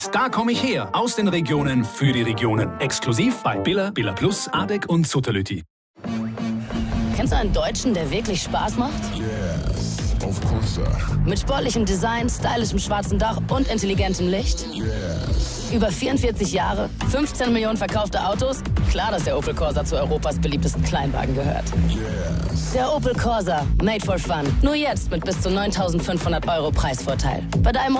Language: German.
Da komme ich her, aus den Regionen für die Regionen. Exklusiv bei Billa, Billa Plus, Adek und Sutterlüti. Kennst du einen Deutschen, der wirklich Spaß macht? Yes, of course. Mit sportlichem Design, stylischem schwarzen Dach und intelligentem Licht? Yes. Über 44 Jahre, 15 Millionen verkaufte Autos? Klar, dass der Opel Corsa zu Europas beliebtesten Kleinwagen gehört. Yes. Der Opel Corsa, made for fun. Nur jetzt mit bis zu 9.500 € Preisvorteil. Bei deinem